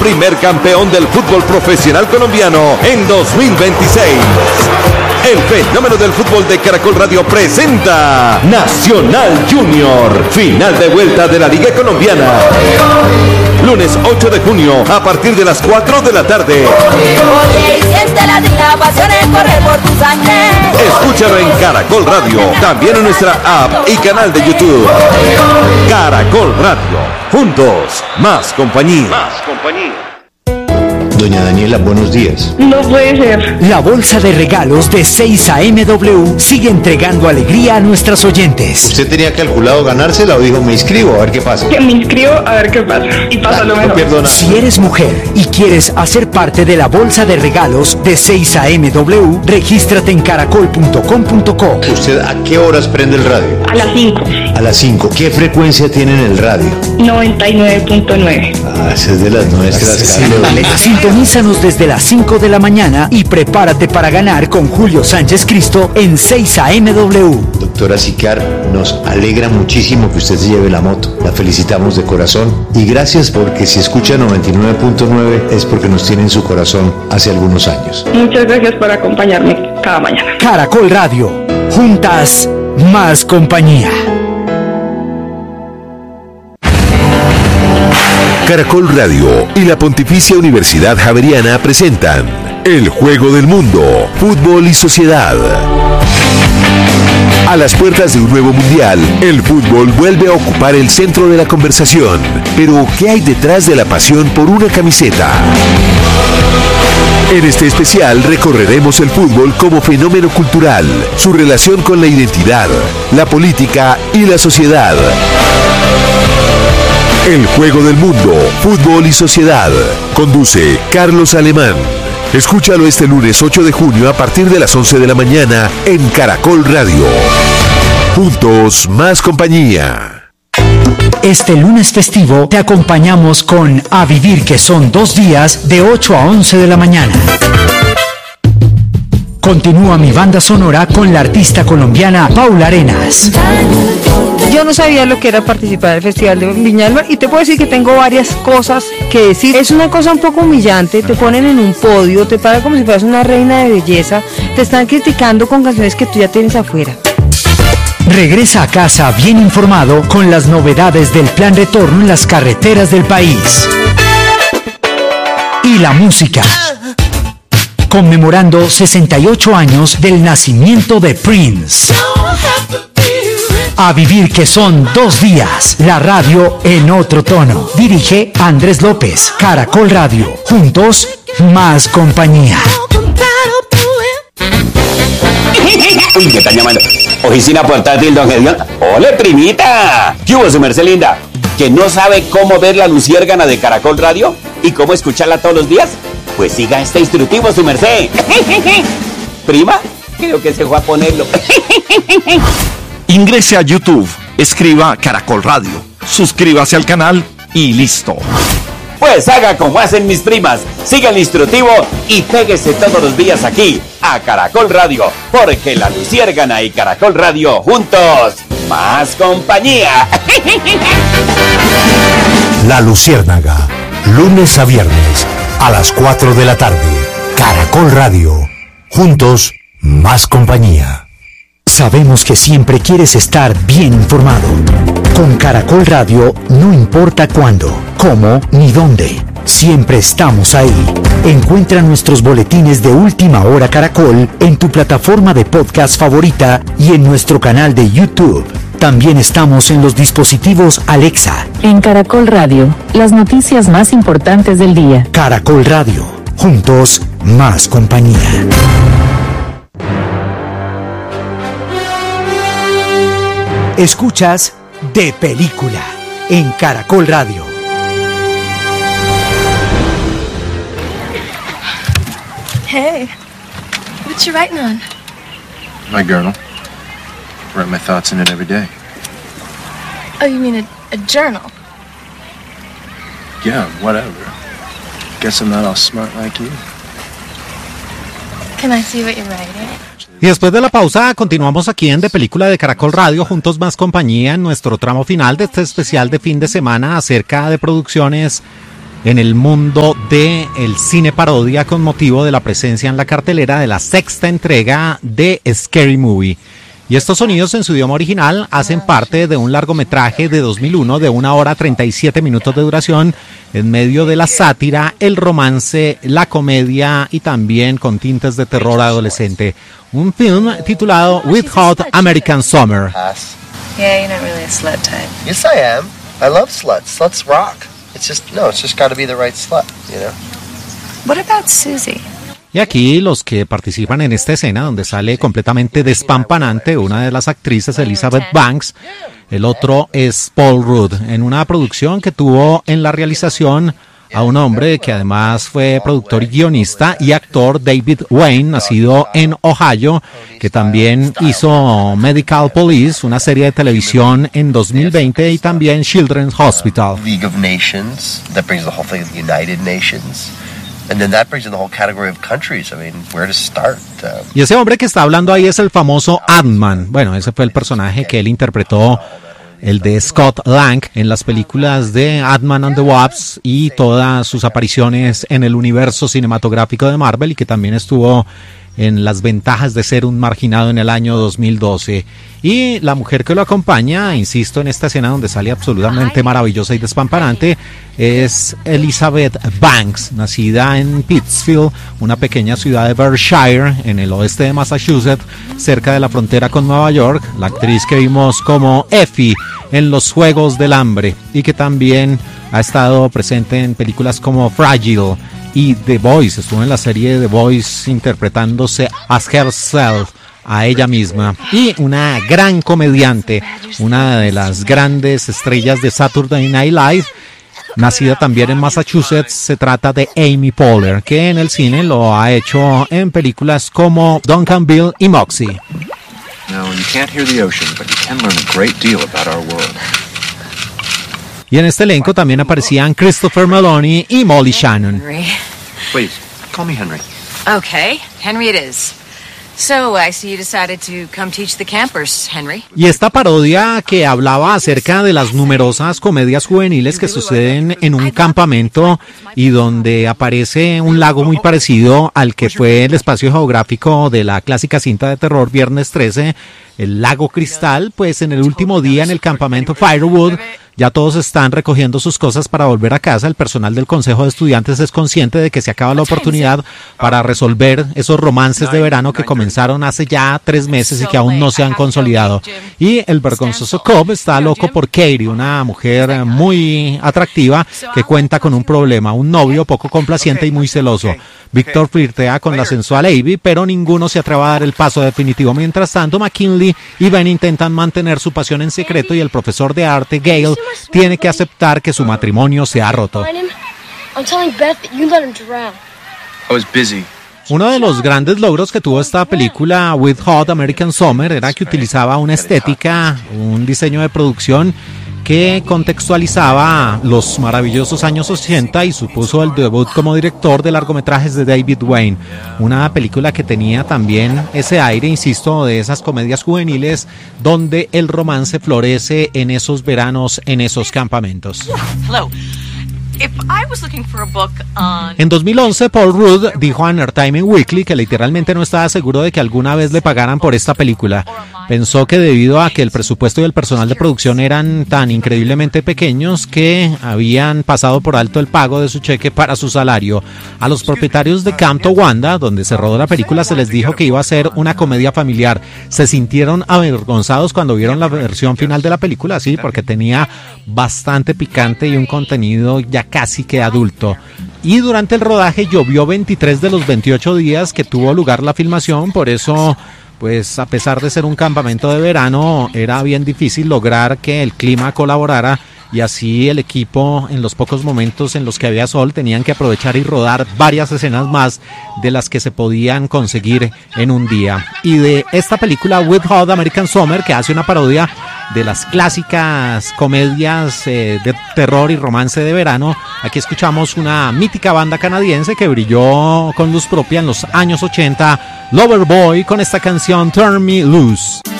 primer campeón del fútbol profesional colombiano en 2026. El fenómeno del fútbol de Caracol Radio presenta Nacional Junior, final de vuelta de la Liga Colombiana. Lunes 8 de junio a partir de las 4 de la tarde. Escúchalo en Caracol Radio, también en nuestra app y canal de YouTube. Caracol Radio, juntos, más compañía. Doña Daniela, buenos días. No puede ser. La bolsa de regalos de 6am sigue entregando alegría a nuestras oyentes. ¿Usted tenía calculado ganársela o dijo me inscribo a ver qué pasa? Que me inscribo a ver qué pasa. Y pasa lo mejor. No pierdo nada. Si eres mujer y quieres hacer parte de la bolsa de regalos de 6am, regístrate en caracol.com.co. ¿Usted a qué horas prende el radio? A las 5. A las 5. ¿Qué frecuencia tiene en el radio? 99.9. Ah, esa es de las nuestras, Carlos. Sintonízanos desde las 5 de la mañana y prepárate para ganar con Julio Sánchez Cristo en 6amw. Doctora Sicar, nos alegra muchísimo que usted se lleve la moto. La felicitamos de corazón y gracias porque si escucha 99.9 es porque nos tiene en su corazón hace algunos años. Muchas gracias por acompañarme cada mañana. Caracol Radio, juntas, más compañía. Caracol Radio y la Pontificia Universidad Javeriana presentan El Juego del Mundo, Fútbol y Sociedad. A las puertas de un nuevo mundial, el fútbol vuelve a ocupar el centro de la conversación. Pero, ¿qué hay detrás de la pasión por una camiseta? En este especial recorreremos el fútbol como fenómeno cultural, su relación con la identidad, la política y la sociedad. El Juego del Mundo, Fútbol y Sociedad. Conduce Carlos Alemán. Escúchalo este lunes 8 de junio a partir de las 11 de la mañana en Caracol Radio. Juntos, más compañía. Este lunes festivo te acompañamos con A Vivir, que son 2 días de 8 a 11 de la mañana. Continúa mi banda sonora con la artista colombiana Paula Arenas. Yo no sabía lo que era participar del Festival de Viña del Mar y te puedo decir que tengo varias cosas que decir. Es una cosa un poco humillante, te ponen en un podio, te paran como si fueras una reina de belleza, te están criticando con canciones que tú ya tienes afuera. Regresa a casa bien informado con las novedades del plan retorno en las carreteras del país. Y la música. Conmemorando 68 años del nacimiento de Prince. A Vivir, que son 2 días. La radio en otro tono. Dirige Andrés López. Caracol Radio. Juntos, más compañía. Uy, me están llamando. Oficina portátil, don Gedión. ¡Ole, primita! ¿Qué hubo, su merced linda? ¿Que no sabe cómo ver la luciérgana de Caracol Radio? ¿Y cómo escucharla todos los días? Pues siga este instructivo, su merced. ¿Prima? Creo que se fue a ponerlo. Ingrese a YouTube, escriba Caracol Radio, suscríbase al canal y listo. Pues haga como hacen mis primas, siga el instructivo y péguese todos los días aquí, a Caracol Radio, porque la luciérgana y Caracol Radio juntos, más compañía. La Luciérnaga, lunes a viernes, a las 4 de la tarde. Caracol Radio, juntos, más compañía. Sabemos que siempre quieres estar bien informado. Con Caracol Radio no importa cuándo, cómo ni dónde. Siempre estamos ahí. Encuentra nuestros boletines de Última Hora Caracol en tu plataforma de podcast favorita y en nuestro canal de YouTube. También estamos en los dispositivos Alexa. En Caracol Radio, las noticias más importantes del día. Caracol Radio, juntos, más compañía. Escuchas De Película en Caracol Radio. Hey, what you writing on? My journal. Write my thoughts in it every day. Oh, you mean a journal? Yeah, whatever. Guess I'm not all smart like you. Can I see what you're writing? Y después de la pausa, continuamos aquí en De Película de Caracol Radio, juntos más compañía, en nuestro tramo final de este especial de fin de semana acerca de producciones en el mundo del cine parodia con motivo de la presencia en la cartelera de la 6ª entrega de Scary Movie. Y estos sonidos en su idioma original hacen parte de un largometraje de 2001 de 1 hora 37 minutos de duración, en medio de la sátira, el romance, la comedia y también con tintes de terror adolescente. Un film titulado With Hot American Summer. Yeah, you're not really a slut type. Yes, I am. I love sluts. Sluts rock. It's just got to be the right slut, you know? What about Susie? Y aquí los que participan en esta escena, donde sale completamente despampanante una de las actrices, Elizabeth Banks, el otro es Paul Rudd, en una producción que tuvo en la realización a un hombre que además fue productor y guionista y actor, David Wayne, nacido en Ohio, que también hizo Medical Police, una serie de televisión en 2020, y también Children's Hospital. League of Nations, that brings the whole thing of the United Nations. And then that brings in the whole category of countries. I mean, where to start? Y ese hombre que está hablando ahí es el famoso Ant-Man. Bueno, ese fue el personaje que él interpretó, el de Scott Lang, en las películas de Ant-Man and the Wasp y todas sus apariciones en el universo cinematográfico de Marvel, y que también estuvo en Las ventajas de ser un marginado en el año 2012. Y la mujer que lo acompaña, insisto, en esta escena donde sale absolutamente maravillosa y despampanante, es Elizabeth Banks, nacida en Pittsfield, una pequeña ciudad de Berkshire, en el oeste de Massachusetts, cerca de la frontera con Nueva York, la actriz que vimos como Effie en Los Juegos del Hambre, y que también ha estado presente en películas como Fragile y The Voice. Estuvo en la serie The Voice interpretándose as herself, a ella misma, y una gran comediante, una de las grandes estrellas de Saturday Night Live, nacida también en Massachusetts. Se trata de Amy Poehler, que en el cine lo ha hecho en películas como Duncanville y Moxie. No, you can't hear the ocean, but you can learn a great deal about our world. Y en este elenco también aparecían Christopher Meloni y Molly Shannon. Please, call me Henry. Okay, Henry it is. So, I see you decided to come teach the campers, Henry. Y esta parodia que hablaba acerca de las numerosas comedias juveniles que suceden en un campamento y donde aparece un lago muy parecido al que fue el espacio geográfico de la clásica cinta de terror Viernes 13, el lago Cristal, pues en el último día en el campamento Firewood ya todos están recogiendo sus cosas para volver a casa. El personal del Consejo de Estudiantes es consciente de que se acaba la oportunidad para resolver esos romances de verano que comenzaron hace ya 3 meses y que aún no se han consolidado. Y el vergonzoso Cobb está loco por Katie, una mujer muy atractiva que cuenta con un problema, un novio poco complaciente y muy celoso. Víctor flirtea con la sensual Abby, pero ninguno se atreve a dar el paso definitivo. Mientras tanto, McKinley y Ben intentan mantener su pasión en secreto y el profesor de arte, Gale, tiene que aceptar que su matrimonio se ha roto. Uno de los grandes logros que tuvo esta película With Hot American Summer era que utilizaba una estética, un diseño de producción que contextualizaba los maravillosos años 80 y supuso el debut como director de largometrajes de David Wayne, una película que tenía también ese aire, insisto, de esas comedias juveniles donde el romance florece en esos veranos, en esos campamentos. Hello. If I was looking for a book on... En 2011, Paul Rudd dijo a Entertainment Weekly que literalmente no estaba seguro de que alguna vez le pagaran por esta película. Pensó que debido a que el presupuesto y el personal de producción eran tan increíblemente pequeños que habían pasado por alto el pago de su cheque para su salario. A los propietarios de Camp Towanda, donde se rodó la película, se les dijo que iba a ser una comedia familiar. Se sintieron avergonzados cuando vieron la versión final de la película, sí, porque tenía bastante picante y un contenido ya casi que adulto. Y durante el rodaje llovió 23 de los 28 días que tuvo lugar la filmación, por eso, pues a pesar de ser un campamento de verano, era bien difícil lograr que el clima colaborara, y así el equipo, en los pocos momentos en los que había sol, tenían que aprovechar y rodar varias escenas más de las que se podían conseguir en un día. Y de esta película With Hot American Summer, que hace una parodia de las clásicas comedias de terror y romance de verano, aquí escuchamos una mítica banda canadiense que brilló con luz propia en los años 80, Loverboy, con esta canción Turn Me Loose.